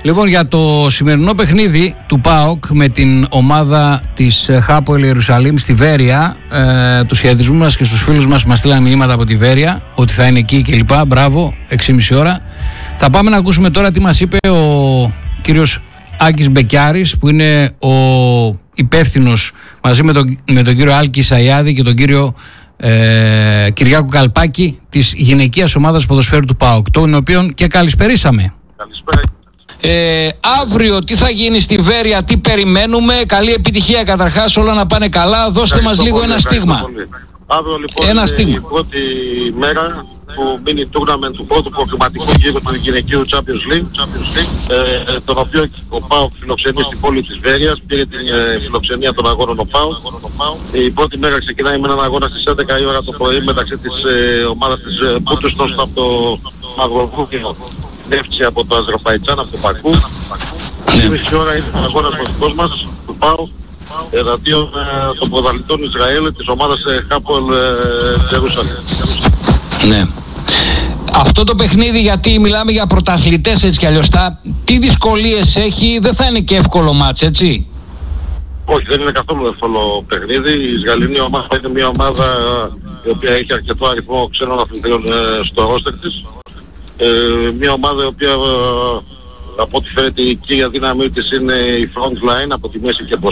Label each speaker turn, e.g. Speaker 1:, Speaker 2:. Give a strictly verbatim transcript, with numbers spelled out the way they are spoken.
Speaker 1: Λοιπόν, για το σημερινό παιχνίδι του ΠΑΟΚ με την ομάδα της Χάποελ Ιερουσαλήμ στη Βέρεια, ε, τους χαιρετισμούς μας και στους φίλους μας που μας στείλαν μηνύματα από τη Βέρεια ότι θα είναι εκεί κλπ. Μπράβο, έξι και μισή ώρα. Θα πάμε να ακούσουμε τώρα τι μας είπε ο κύριος Άκης Μπεκιάρης, που είναι ο υπεύθυνος μαζί με τον, με τον κύριο Άλκη Σαϊάδη και τον κύριο ε, Κυριάκο Καλπάκη της γυναικείας ομάδας ποδοσφαίρου του ΠΑΟΚ, τον οποίον και καλησπερίσαμε.
Speaker 2: Καλησπέρα.
Speaker 1: Ε, αύριο τι θα γίνει στη Βέρεια, τι περιμένουμε? Καλή επιτυχία καταρχάς, όλα να πάνε καλά. Δώστε μας λίγο
Speaker 2: πολύ,
Speaker 1: ένα στίγμα.
Speaker 2: πολύ. Αύριο λοιπόν
Speaker 1: ένα
Speaker 2: είναι
Speaker 1: στίγμα.
Speaker 2: η πρώτη μέρα του mini tournament του πρώτου προκριματικού γύρου του γυναικείου Champions League, ε, τον οποίο ο ΠΑΟΚ φιλοξενεί στην πόλη της Βέρειας, πήρε την ε, φιλοξενία των αγώνων ο ΠΑΟΚ. Η πρώτη μέρα ξεκινάει με έναν αγώνα στις έντεκα η ώρα το πρωί μεταξύ της ε, ομάδας της ε, Μπούτουστος από το Μαυροβούνιο, Νεύτσι από το Αζερβαϊτζάν, από το Πακού. Η μισή ώρα είναι ο αγώνας βασικός μας του ΠΑΟΚ εναντίον ε, των πρωταθλητών Ισραήλ της ομάδας ε, Χάποελ Ιερουσαλήμ.
Speaker 1: Ναι. Αυτό το παιχνίδι, γιατί μιλάμε για πρωταθλητές έτσι κι αλλιώς, τι δυσκολίες έχει? Δεν θα είναι και εύκολο μάτς, έτσι?
Speaker 2: Όχι, δεν είναι καθόλου εύκολο παιχνίδι. Η Ισραηλινή ομάδα είναι μια ομάδα η οποία έχει αρκετό αριθμό ξένων αθλητών ε, στο ρόστερ της. Ε, μια ομάδα η οποία ε, από ό,τι φαίνεται η κύρια δύναμή της είναι η front line από τη μέση και